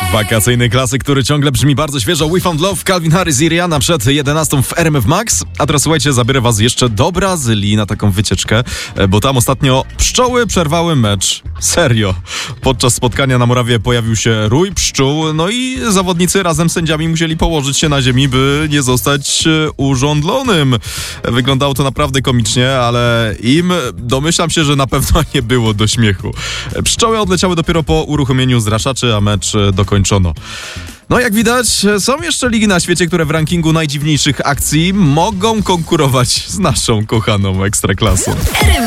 Wakacyjny klasyk, który ciągle brzmi bardzo świeżo. We Found Love, Calvin Harris i Rihanna przed 11 w RMF Max. A teraz słuchajcie, zabiorę was jeszcze do Brazylii na taką wycieczkę, bo tam ostatnio pszczoły przerwały mecz. Serio. Podczas spotkania na murawie pojawił się rój pszczół, no i zawodnicy razem z sędziami musieli położyć się na ziemi, by nie zostać urządlonym. Wyglądało to naprawdę komicznie, ale im domyślam się, że na pewno nie było do śmiechu. Pszczoły odleciały dopiero po uruchomieniu zraszaczy, a mecz dokończono. No jak widać, są jeszcze ligi na świecie, które w rankingu najdziwniejszych akcji mogą konkurować z naszą kochaną Ekstraklasą.